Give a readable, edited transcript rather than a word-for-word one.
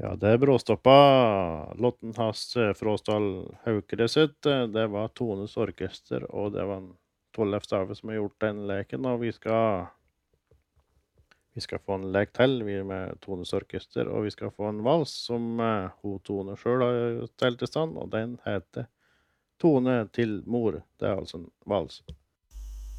Ja, det bråstoppa Lotten hans Fråstad Haukereset. Det var Tones orkester, og det var en Tollef Stave som har gjort den leken, og vi skal få en lek til, vi med Tones orkester, og vi skal få en vals som hun Tone selv har stelt i stand, og den heter Tone til mor. Det er altså en vals.